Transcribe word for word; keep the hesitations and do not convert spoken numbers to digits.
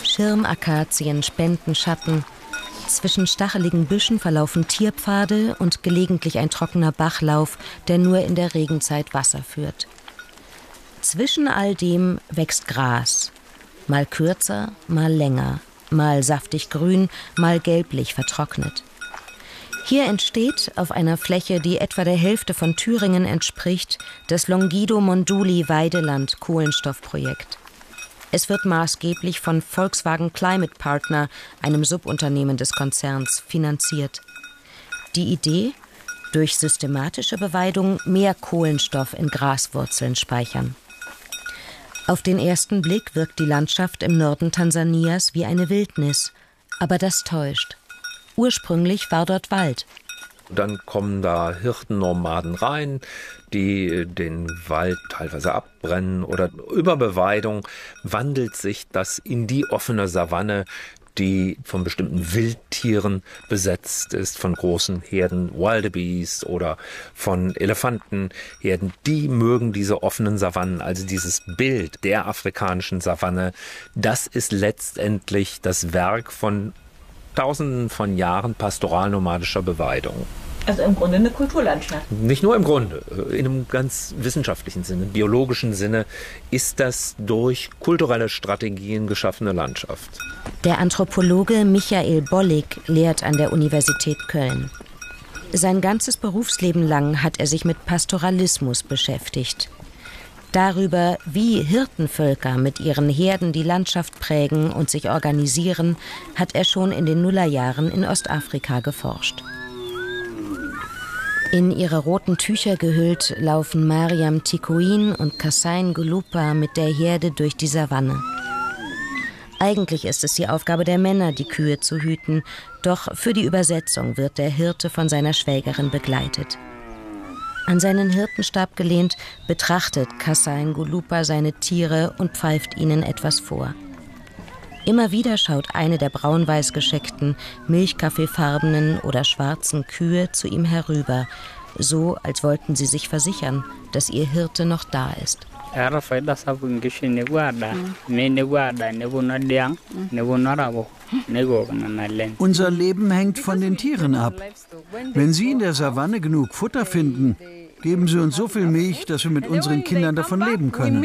Schirmakazien spenden Schatten. Zwischen stacheligen Büschen verlaufen Tierpfade und gelegentlich ein trockener Bachlauf, der nur in der Regenzeit Wasser führt. Zwischen all dem wächst Gras, mal kürzer, mal länger, mal saftig grün, mal gelblich vertrocknet. Hier entsteht auf einer Fläche, die etwa der Hälfte von Thüringen entspricht, das Longido-Monduli-Weideland-Kohlenstoffprojekt. Es wird maßgeblich von Volkswagen Climate Partner, einem Subunternehmen des Konzerns, finanziert. Die Idee? Durch systematische Beweidung mehr Kohlenstoff in Graswurzeln speichern. Auf den ersten Blick wirkt die Landschaft im Norden Tansanias wie eine Wildnis. Aber das täuscht. Ursprünglich war dort Wald. Dann kommen da Hirtennomaden rein, die den Wald teilweise abbrennen, oder über Beweidung wandelt sich das in die offene Savanne, die von bestimmten Wildtieren besetzt ist, von großen Herden Wildebeest oder von Elefantenherden. Die mögen diese offenen Savannen, also dieses Bild der afrikanischen Savanne. Das ist letztendlich das Werk von Tausenden von Jahren pastoral-nomadischer Beweidung. Also im Grunde eine Kulturlandschaft. Nicht nur im Grunde, in einem ganz wissenschaftlichen Sinne, biologischen Sinne ist das durch kulturelle Strategien geschaffene Landschaft. Der Anthropologe Michael Bollig lehrt an der Universität Köln. Sein ganzes Berufsleben lang hat er sich mit Pastoralismus beschäftigt. Darüber, wie Hirtenvölker mit ihren Herden die Landschaft prägen und sich organisieren, hat er schon in den Nullerjahren in Ostafrika geforscht. In ihre roten Tücher gehüllt laufen Mariam Tikoin und Kassain Gulupa mit der Herde durch die Savanne. Eigentlich ist es die Aufgabe der Männer, die Kühe zu hüten, doch für die Übersetzung wird der Hirte von seiner Schwägerin begleitet. An seinen Hirtenstab gelehnt, betrachtet Kassain Gulupa seine Tiere und pfeift ihnen etwas vor. Immer wieder schaut eine der braun-weiß gescheckten, milchkaffeefarbenen oder schwarzen Kühe zu ihm herüber, so als wollten sie sich versichern, dass ihr Hirte noch da ist. Unser Leben hängt von den Tieren ab. Wenn sie in der Savanne genug Futter finden, geben sie uns so viel Milch, dass wir mit unseren Kindern davon leben können.